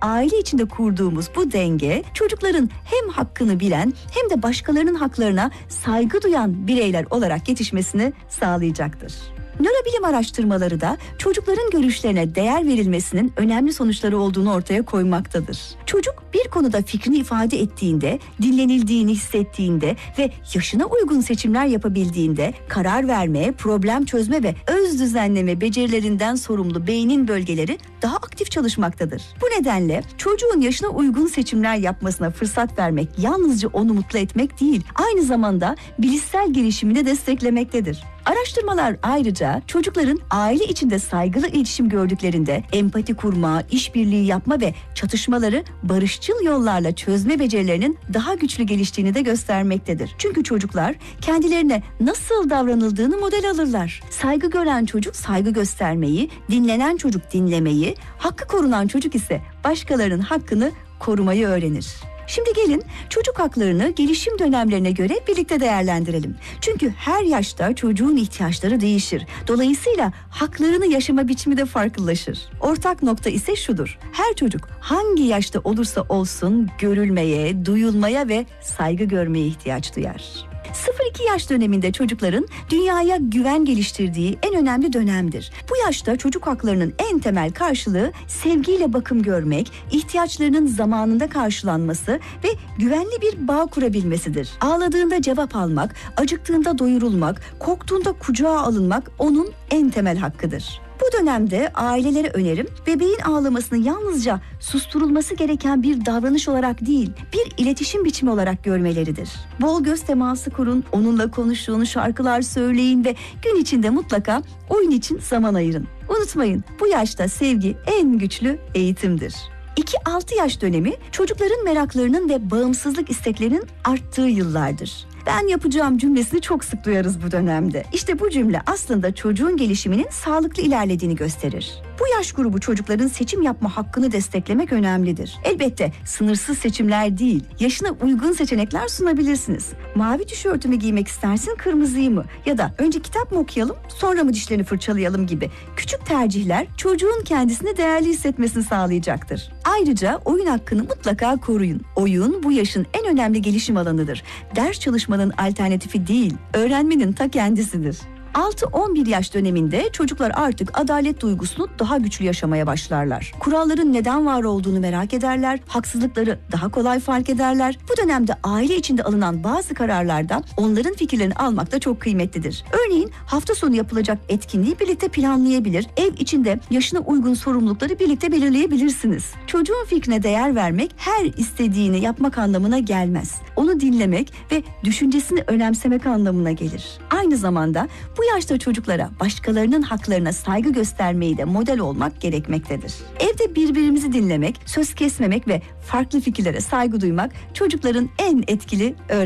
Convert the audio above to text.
aile içinde kurduğumuz bu denge çocukların hem hakkını bilen hem de başkalarının haklarına saygı duyan bireyler olarak yetişmesini sağlayacaktır. Nörobilim araştırmaları da çocukların görüşlerine değer verilmesinin önemli sonuçları olduğunu ortaya koymaktadır. Çocuk bir konuda fikrini ifade ettiğinde, dinlenildiğini hissettiğinde ve yaşına uygun seçimler yapabildiğinde karar verme, problem çözme ve öz düzenleme becerilerinden sorumlu beynin bölgeleri daha aktif çalışmaktadır. Bu nedenle çocuğun yaşına uygun seçimler yapmasına fırsat vermek yalnızca onu mutlu etmek değil, aynı zamanda bilişsel gelişimini desteklemektedir. Araştırmalar ayrıca çocukların aile içinde saygılı iletişim gördüklerinde empati kurma, işbirliği yapma ve çatışmaları barışçıl yollarla çözme becerilerinin daha güçlü geliştiğini de göstermektedir. Çünkü çocuklar kendilerine nasıl davranıldığını model alırlar. Saygı gören çocuk saygı göstermeyi, dinlenen çocuk dinlemeyi, hakkı korunan çocuk ise başkalarının hakkını korumayı öğrenir. Şimdi gelin çocuk haklarını gelişim dönemlerine göre birlikte değerlendirelim. Çünkü her yaşta çocuğun ihtiyaçları değişir. Dolayısıyla haklarını yaşama biçimi de farklılaşır. Ortak nokta ise şudur: her çocuk hangi yaşta olursa olsun görülmeye, duyulmaya ve saygı görmeye ihtiyaç duyar. 0-2 yaş döneminde çocukların dünyaya güven geliştirdiği en önemli dönemdir. Bu yaşta çocuk haklarının en temel karşılığı sevgiyle bakım görmek, ihtiyaçlarının zamanında karşılanması ve güvenli bir bağ kurabilmesidir. Ağladığında cevap almak, acıktığında doyurulmak, korktuğunda kucağa alınmak onun en temel hakkıdır. Bu dönemde ailelere önerim, bebeğin ağlamasını yalnızca susturulması gereken bir davranış olarak değil, bir iletişim biçimi olarak görmeleridir. Bol göz teması kurun, onunla konuşun, şarkılar söyleyin ve gün içinde mutlaka oyun için zaman ayırın. Unutmayın, bu yaşta sevgi en güçlü eğitimdir. 2-6 yaş dönemi çocukların meraklarının ve bağımsızlık isteklerinin arttığı yıllardır. Ben yapacağım cümlesini çok sık duyarız bu dönemde. İşte bu cümle aslında çocuğun gelişiminin sağlıklı ilerlediğini gösterir. Bu yaş grubu çocukların seçim yapma hakkını desteklemek önemlidir. Elbette sınırsız seçimler değil, yaşına uygun seçenekler sunabilirsiniz. Mavi tişörtümü giymek istersin, kırmızıyı mı? Ya da önce kitap mı okuyalım, sonra mı dişlerini fırçalayalım gibi küçük tercihler çocuğun kendisini değerli hissetmesini sağlayacaktır. Ayrıca oyun hakkını mutlaka koruyun. Oyun bu yaşın en önemli gelişim alanıdır. Ders çalışmanın alternatifi değil, öğrenmenin ta kendisidir. 6-11 yaş döneminde çocuklar artık adalet duygusunu daha güçlü yaşamaya başlarlar. Kuralların neden var olduğunu merak ederler, haksızlıkları daha kolay fark ederler. Bu dönemde aile içinde alınan bazı kararlarda onların fikirlerini almak da çok kıymetlidir. Örneğin hafta sonu yapılacak etkinliği birlikte planlayabilir, ev içinde yaşına uygun sorumlulukları birlikte belirleyebilirsiniz. Çocuğun fikrine değer vermek her istediğini yapmak anlamına gelmez. Onu dinlemek ve düşüncesini önemsemek anlamına gelir. Aynı zamanda bu yaşta çocuklara başkalarının haklarına saygı göstermeyi de model olmak gerekmektedir. Evde birbirimizi dinlemek, söz kesmemek ve farklı fikirlere saygı duymak çocukların en etkili